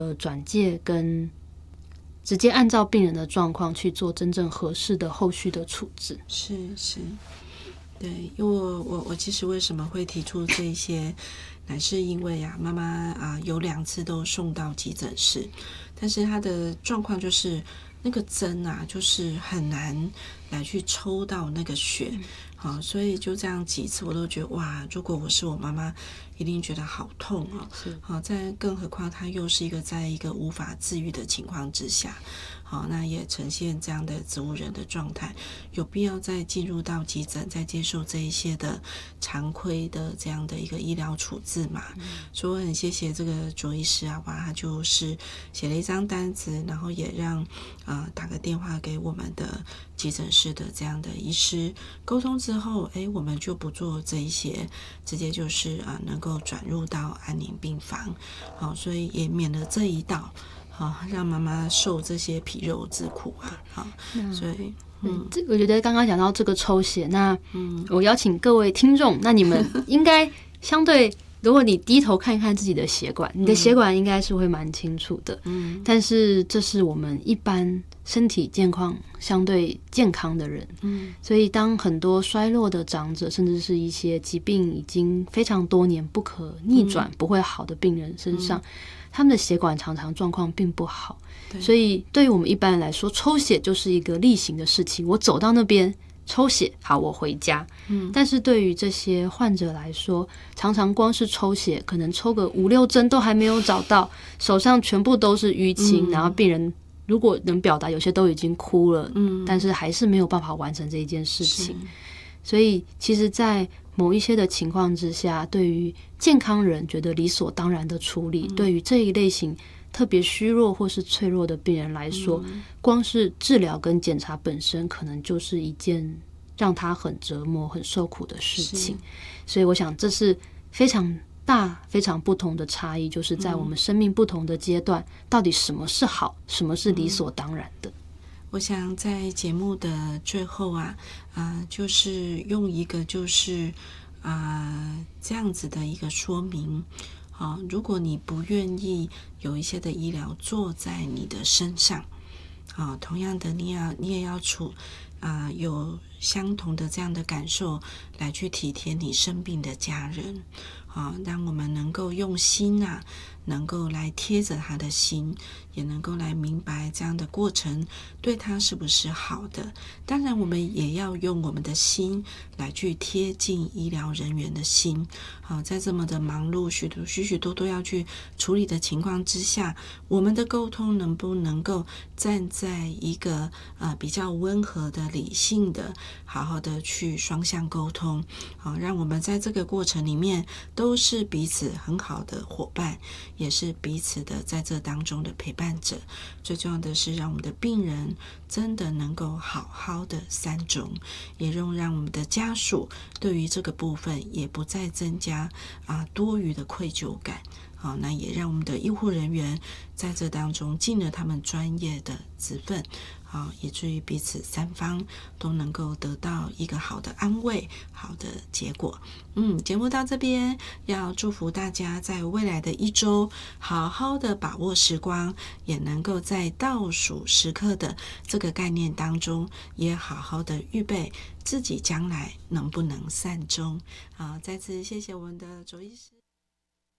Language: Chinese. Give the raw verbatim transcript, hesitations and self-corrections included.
呃转介跟直接按照病人的状况去做真正合适的后续的处置。 是是，对，因为我我我其实为什么会提出这些，乃是因为啊，妈妈啊有两次都送到急诊室，但是她的状况就是那个针啊，就是很难来去抽到那个血。嗯好，所以就这样几次我都觉得哇，如果我是我妈妈，一定觉得好痛哦。好，再更何况她又是一个在一个无法治愈的情况之下，好，那也呈现这样的植物人的状态，有必要再进入到急诊，再接受这一些的常规的这样的一个医疗处置嘛？嗯、所以我很谢谢这个卓医师啊，哇，他就是写了一张单子，然后也让呃打个电话给我们的急诊室的这样的医师沟通之后，哎，我们就不做这一些，直接就是啊、呃、能够转入到安宁病房，好，所以也免了这一道。好，让妈妈受这些皮肉之苦啊！好，所以， 嗯，这我觉得刚刚讲到这个抽血，那嗯，我邀请各位听众，那你们应该相对，如果你低头看一看自己的血管，你的血管应该是会蛮清楚的，嗯，但是这是我们一般身体健康相对健康的人，嗯，所以当很多衰弱的长者，甚至是一些疾病已经非常多年不可逆转、嗯、不会好的病人身上。嗯，他们的血管常常状况并不好，所以对于我们一般人来说，抽血就是一个例行的事情。我走到那边抽血，好，我回家。嗯，但是对于这些患者来说，常常光是抽血，可能抽个五六针都还没有找到，手上全部都是淤青，嗯、然后病人如果能表达，有些都已经哭了，嗯，但是还是没有办法完成这一件事情。所以其实在某一些的情况之下，对于健康人觉得理所当然的处理，嗯、对于这一类型特别虚弱或是脆弱的病人来说，嗯、光是治疗跟检查本身可能就是一件让他很折磨很受苦的事情。所以我想这是非常大非常不同的差异，就是在我们生命不同的阶段，嗯、到底什么是好，什么是理所当然的。 我想在节目的最后啊，呃，就是用一个就是啊、呃、这样子的一个说明，好、呃，如果你不愿意有一些的医疗做在你的身上，啊、呃，同样的你要你也要处啊、呃、有相同的这样的感受来去体贴你生病的家人，啊、呃，让我们能够用心啊。能够来贴着他的心，也能够来明白这样的过程对他是不是好的。当然我们也要用我们的心来去贴近医疗人员的心。好，在这么的忙碌许多许许多多要去处理的情况之下，我们的沟通能不能够站在一个呃比较温和的理性的好好的去双向沟通，好，让我们在这个过程里面都是彼此很好的伙伴，也是彼此的在这当中的陪伴者。最重要的是让我们的病人真的能够好好的善终，也让让我们的家属对于这个部分也不再增加啊多余的愧疚感。好，那也让我们的医护人员在这当中尽了他们专业的职分，好，以至于彼此三方都能够得到一个好的安慰，好的结果。嗯，节目到这边，要祝福大家在未来的一周好好的把握时光，也能够在倒数时刻的这个概念当中，也好好的预备自己将来能不能善终。好，再次谢谢我们的卓医师。